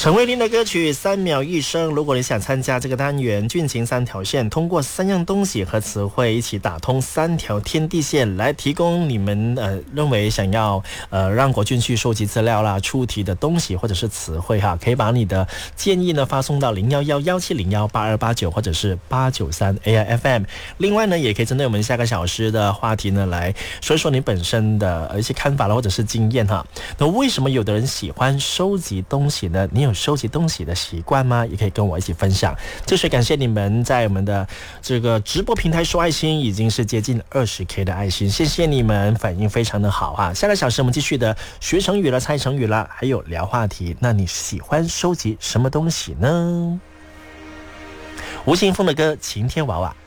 陈慧琳的歌曲3秒一生。如果你想参加这个单元俊情3条线，通过3样东西和词汇一起打通3条天地线，来提供你们认为想要让国俊去收集资料啦、出题的东西或者是词汇哈，可以把你的建议呢发送到011-1701-8289或者是893 AIFM。另外呢，也可以针对我们下个小时的话题呢来说一说你本身的一些看法啦，或者是经验哈。那为什么有的人喜欢收集东西呢？你有收集东西的习惯吗？也可以跟我一起分享。就是感谢你们在我们的这个直播平台说爱心，已经是接近20K 的爱心，谢谢你们，反应非常的好啊！下个小时我们继续的学成语了、猜成语了，还有聊话题。那你喜欢收集什么东西呢？吴青峰的歌《晴天娃娃》。